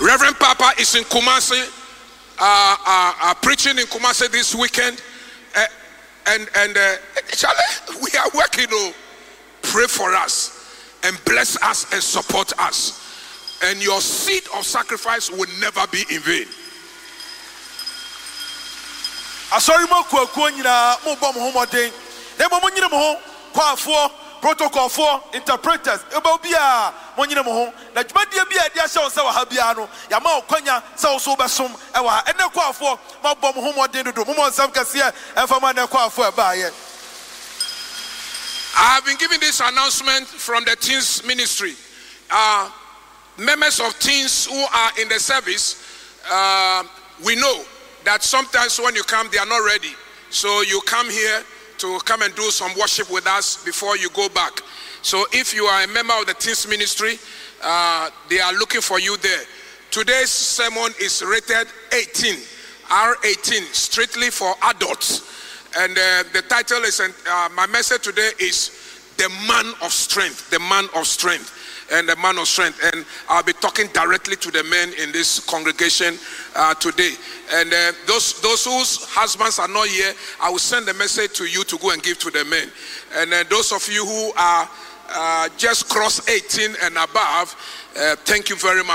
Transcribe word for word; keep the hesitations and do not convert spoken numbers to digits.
Reverend Papa is in Kumasi, uh, uh, uh, preaching in Kumasi this weekend. Uh, and and uh, Charlie, we are working. Oh, pray for us and bless us and support us. And your seed of sacrifice will never be in vain. Asori mo ku aku nyina mo bom ho modern. Na mo nyina mo ho kwafo protocol for interpreters. Eba bia mo nyina mo ho. Na dwumadie bia dia hye onse wa ha bia no. Ya ma okwanya se wo so besom e wa ene kwafo mo bom ho modern dodo. Mo mo nsam kase e fama na kwafo e ba ye. I have been giving this announcement from the teens ministry. Uh, members of teens who are in the service, uh, we know that sometimes when you come, they are not ready. So you come here to come and do some worship with us before you go back. So if you are a member of the teens ministry, uh, they are looking for you there. Today's sermon is rated eighteen, R eighteen, strictly for adults. And uh, the title is, uh, my message today is The Man of Strength, the Man of Strength. And the man of strength, and I'll be talking directly to the men in this congregation uh, today. And uh, those those whose husbands are not here, I will send a message to you to go and give to the men. And uh, those of you who are uh, just cross eighteen and above, uh, thank you very much.